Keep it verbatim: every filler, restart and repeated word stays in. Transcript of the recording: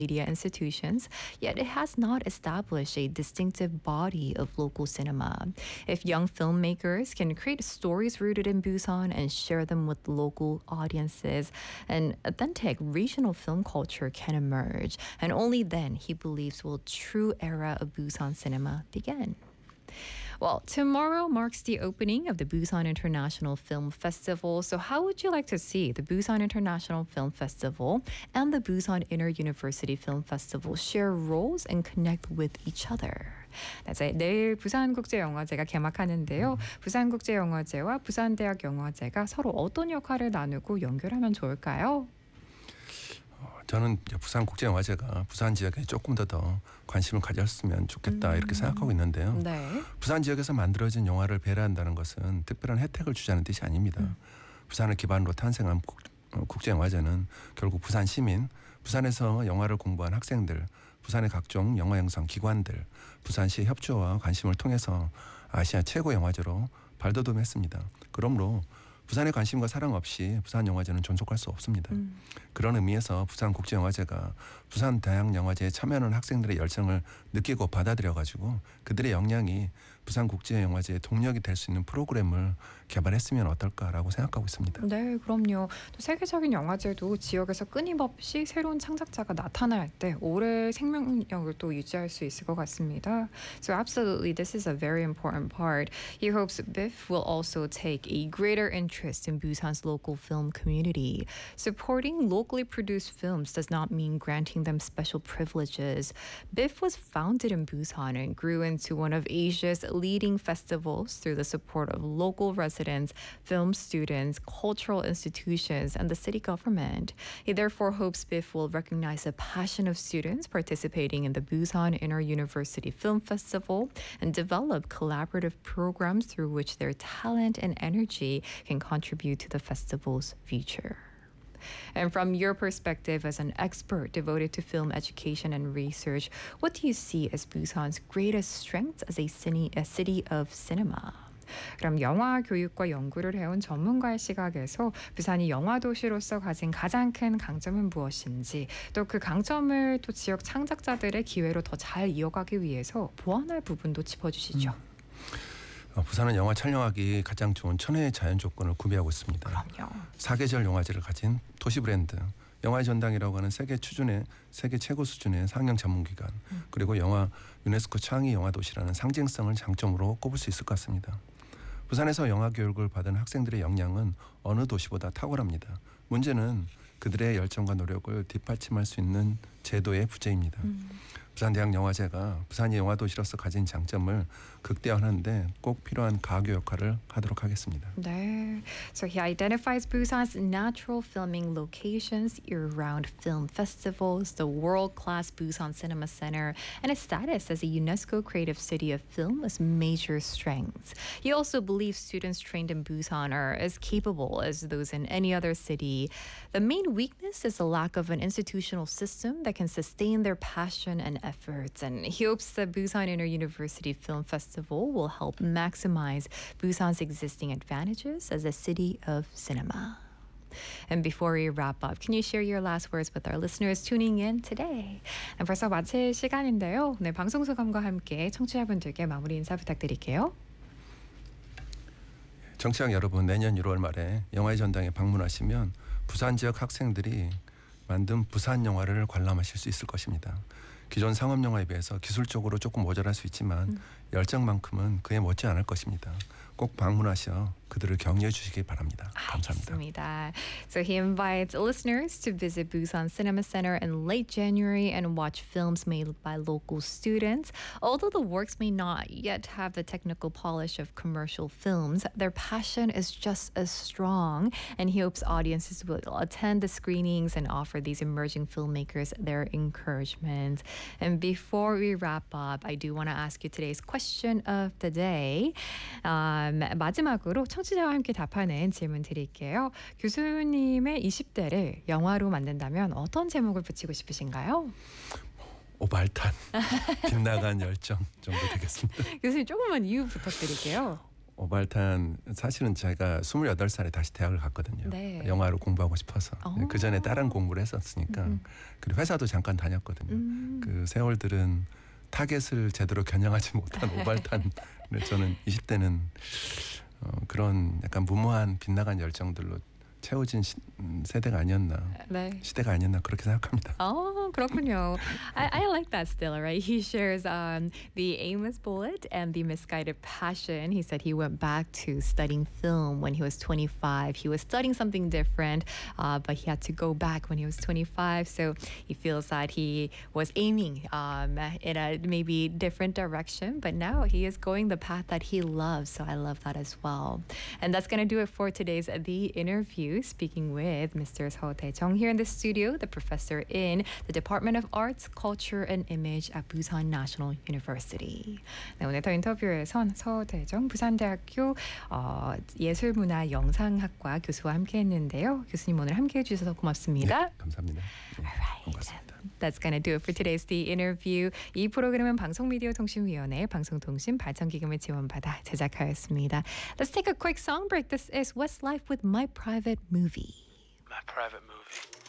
media institutions, yet it has not established a distinctive body of local cinema. If young filmmakers can create stories rooted in Busan and share them with local audiences, an authentic regional film culture can emerge. And only then, he believes, will true era of Busan cinema begin. Well, tomorrow marks the opening of the Busan International Film Festival. So how would you like to see the Busan International Film Festival and the Busan Inter-University Film Festival share roles and connect with each other? 네, 내일 부산국제영화제가 개막하는데요. 부산국제영화제와 부산대학영화제가 서로 어떤 역할을 나누고 연결하면 좋을까요? 저는 부산국제영화제가 부산 지역에 조금 더 더 관심을 가졌으면 좋겠다 음. 이렇게 생각하고 있는데요. 네. 부산 지역에서 만들어진 영화를 배려한다는 것은 특별한 혜택을 주자는 뜻이 아닙니다. 음. 부산을 기반으로 탄생한 국, 국제영화제는 결국 부산 시민, 부산에서 영화를 공부한 학생들, 부산의 각종 영화 영상 기관들, 부산시 협조와 관심을 통해서 아시아 최고 영화제로 발돋움했습니다. 그러므로 부산의 관심과 사랑 없이 부산 영화제는 존속할 수 없습니다. 음. 그런 의미에서 부산국제영화제가 부산 대학영화제에 참여하는 학생들의 열정을 느끼고 받아들여가지고 그들의 역량이 부산국제영화제의 동력이 될 수 있는 프로그램을 개발했으면 어떨까라고 생각하고 있습니다. 네, 그럼요. 또 세계적인 영화제도 지역에서 끊임없이 새로운 창작자가 나타날 때 오래 생명력을 또 유지할 수 있을 것 같습니다. So absolutely, this is a very important part. He hopes B I F will also take a greater interest in Busan's local film community. Supporting locally produced films does not mean granting them special privileges. B I F was founded in Busan and grew into one of Asia's leading festivals through the support of local residents, film students, cultural institutions, and the city government. He therefore hopes B I F will recognize the passion of students participating in the Busan Inter-University Film Festival and develop collaborative programs through which their talent and energy can contribute to the festival's future. And from your perspective as an expert devoted to film education and research, what do you see as Busan's greatest strengths as a city, a city of cinema? 그럼 영화 교육과 연구를 해온 전문가의 시각에서 부산이 영화 도시로서 가진 가장 큰 강점은 무엇인지, 또 그 강점을 또 지역 창작자들의 기회로 더 잘 이어가기 위해서 보완할 부분도 짚어주시죠. 음. 어, 부산은 영화 촬영하기 가장 좋은 천혜의 자연 조건을 구비하고 있습니다. 그럼요. 사계절 영화제를 가진 도시 브랜드, 영화의 전당이라고 하는 세계 수준의 세계 최고 수준의 상영 전문기관, 음. 그리고 영화 유네스코 창의 영화 도시라는 상징성을 장점으로 꼽을 수 있을 것 같습니다. 부산에서 영화 교육을 받은 학생들의 역량은 어느 도시보다 탁월합니다. 문제는 그들의 열정과 노력을 뒷받침할 수 있는 제도의 부재입니다. 음. 부산대학영화제가 부산이 영화도시로서 가진 장점을 극대화하는데 꼭 필요한 가교 역할을 하도록 하겠습니다. 네. So he identifies Busan's natural filming locations, year-round film festivals, the world-class Busan Cinema Center, and its status as a UNESCO Creative City of Film as major strengths. He also believes students trained in Busan are as capable as those in any other city. The main weakness is the lack of an institutional system that can sustain their passion and efforts, and he hopes the Busan Inter-University Film Festival will help maximize Busan's existing advantages as a city of cinema. And before we wrap up, can you share your last words with our listeners tuning in today? And 벌써 마칠 시간인데요. 네, 방송 소감과 함께 청취자분들께 마무리 인사 부탁드릴게요. 청취자 여러분, 내년 유월 말에 영화의 전당에 방문하시면 부산 지역 학생들이 만든 부산 영화를 관람하실 수 있을 것입니다. 기존 상업 영화에 비해서 기술적으로 조금 모자랄 수 있지만 음. 열정만큼은 그에 못지 않을 것입니다. 꼭 방문하셔 그들을 격려해 주시기 바랍니다. 감사합니다. 알겠습니다. So he invites listeners to visit Busan Cinema Center in late January and watch films made by local students. Although the works may not yet have the technical polish of commercial films, their passion is just as strong, and he hopes audiences will attend the screenings and offer these emerging filmmakers their encouragement. And before we wrap up, I do want to ask you today's question of the day. Um, 마지막으로 청취자와 함께 답하는 질문 드릴게요. 교수님의 이십 대를 영화로 만든다면 어떤 제목을 붙이고 싶으신가요? 오발탄, 빗나간 열정 정도 되겠습니다. 교수님 조금만 이유 부탁드릴게요. 오발탄 사실은 제가 스물여덟 살에 다시 대학을 갔거든요. 네. 영화를 공부하고 싶어서. 어. 그 전에 다른 공부를 했었으니까. 음. 그리고 회사도 잠깐 다녔거든요. 음. 그 세월들은 타겟을 제대로 겨냥하지 못한 오발탄을 저는 이십 대는 어, 그런 약간 무모한 빗나간 열정들로 채워진 시, 음, 세대가 아니었나, 네. 시대가 아니었나 그렇게 생각합니다. Oh, 그렇군요. I, I like that still, right? He shares um, the aimless bullet and the misguided passion. He said he went back to studying film when he was twenty-five. He was studying something different, uh, but he had to go back when he was twenty-five. So he feels that he was aiming um, in a maybe different direction, but now he is going the path that he loves. So I love that as well. And that's going to do it for today's The Interview. Speaking with Mister Seo Tae-jung here in the studio, the professor in the Department of Arts, Culture and Image at Busan National University. 네, 오늘 더 인터뷰에선 서대정 부산대학교 어, 예술문화영상학과 교수와 함께했는데요. 교수님 오늘 함께해 주셔서 고맙습니다. 네, 감사합니다. 네, Alright. 반갑습니다. That's gonna do it for today's The Interview. 이 프로그램은 방송미디어통신위원회 방송통신 발전기금을 지원받아 제작하였습니다. Let's take a quick song break. This is Westlife with My Private Movie. My private movie.